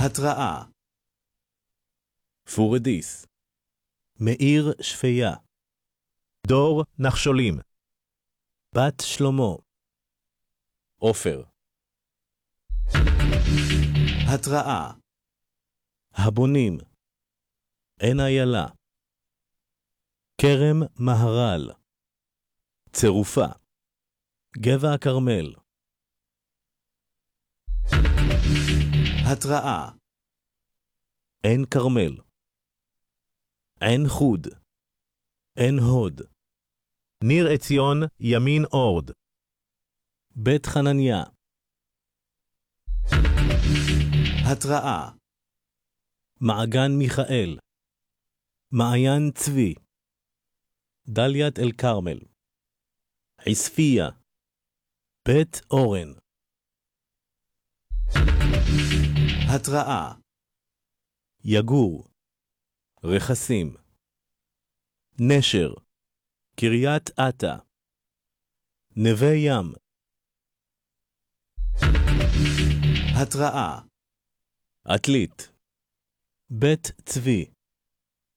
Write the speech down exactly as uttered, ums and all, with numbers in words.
התראה. פורדיס. מאיר שפיה. דור נחשולים. בת שלמה. עופר. התראה. הבונים. עין איילה. כרם מהר"ל. צירופה. גבע הכרמל. התראה. עין כרמל. עין חוד. עין הוד. ניר עציון ימין אורד. בית חנניה. התראה. מעגן מיכאל. מעיין צבי. דליית אל כרמל. עספיה. בית אורן. התראה. יגור. רכסים. נשר. קריית אתא. נווה ים. התראה. עתלית. בית צבי.